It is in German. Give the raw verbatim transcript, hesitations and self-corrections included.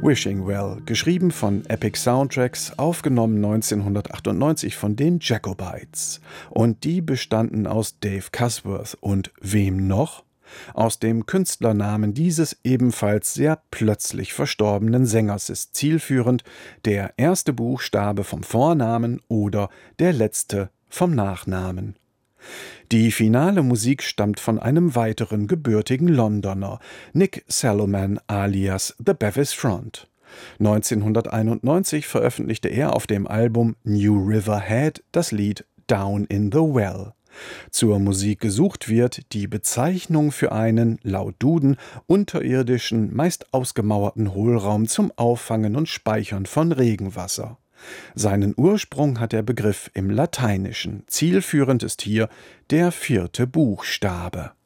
Wishing Well, geschrieben von Epic Soundtracks, aufgenommen neunzehnhundertachtundneunzig von den Jacobites. Und die bestanden aus Dave Cusworth und wem noch? Aus dem Künstlernamen dieses ebenfalls sehr plötzlich verstorbenen Sängers ist zielführend der erste Buchstabe vom Vornamen oder der letzte vom Nachnamen. Die finale Musik stammt von einem weiteren gebürtigen Londoner, Nick Saloman alias The Bevis Front. neunzehnhunderteinundneunzig veröffentlichte er auf dem Album New River Head das Lied Down in the Well. Zur Musik gesucht wird die Bezeichnung für einen, laut Duden, unterirdischen, meist ausgemauerten Hohlraum zum Auffangen und Speichern von Regenwasser. Seinen Ursprung hat der Begriff im Lateinischen. Zielführend ist hier der vierte Buchstabe.